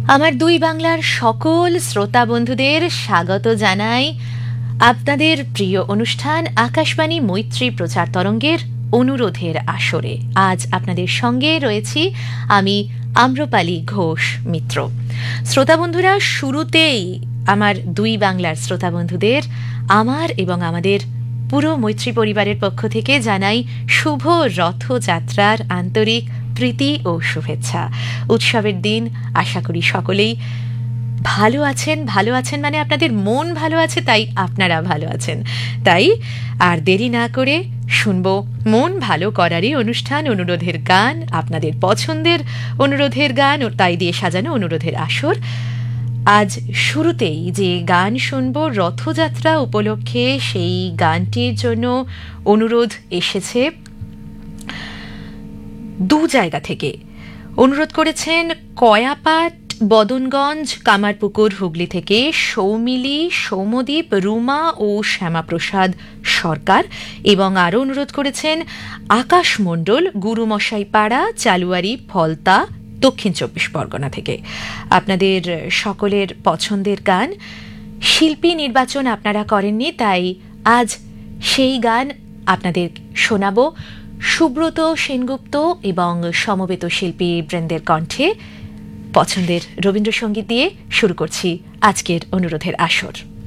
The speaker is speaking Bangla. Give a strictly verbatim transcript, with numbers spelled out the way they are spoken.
আমার দুই বাংলার সকল শ্রোতা বন্ধুদের স্বাগত জানাই আপনাদের প্রিয় অনুষ্ঠান আকাশবাণী মৈত্রী প্রচার তরঙ্গের অনুরোধের আসরে। আজ আপনাদের সঙ্গে রয়েছি আমি আম্রপালি ঘোষ মিত্র। শ্রোতা বন্ধুরা, শুরুতেই আমার দুই বাংলার শ্রোতা বন্ধুদের আমার এবং আমাদের পুরো মৈত্রী পরিবারের পক্ষ থেকে জানাই শুভ রথযাত্রার আন্তরিক প্রীতি ও শুভেচ্ছা। উৎসবের দিন আশা করি সকলেই ভালো আছেন। ভালো আছেন মানে আপনাদের মন ভালো আছে, তাই আপনারা ভালো আছেন। তাই আর দেরি না করে শুনবো মন ভালো করারই অনুষ্ঠান, অনুরোধের গান, আপনাদের পছন্দের অনুরোধের গান ও তাই দিয়ে সাজানো অনুরোধের আসর। আজ শুরুতেই যে গান শুনবো রথযাত্রা উপলক্ষে, সেই গানটির জন্য অনুরোধ এসেছে দু জায়গা থেকে। অনুরোধ করেছেন কয়াপাট, বদনগঞ্জ, কামারপুকুর, হুগলি থেকে সৌমিলি, সৌমদীপ, রুমা ও শ্যামাপ্রসাদ সরকার, এবং আরও অনুরোধ করেছেন আকাশ মণ্ডল, গুরুমশাইপাড়া, চালুয়ারি, ফলতা, দক্ষিণ চব্বিশ পরগনা থেকে। আপনাদের সকলের পছন্দের গান। শিল্পী নির্বাচন আপনারা করেননি, তাই আজ সেই গান আপনাদের শোনাবো সুব্রত সেনগুপ্ত এবং সমবেত শিল্পী বৃন্দের কণ্ঠে। পছন্দের রবীন্দ্রসঙ্গীত দিয়ে শুরু করছি আজকের অনুরোধের আসর।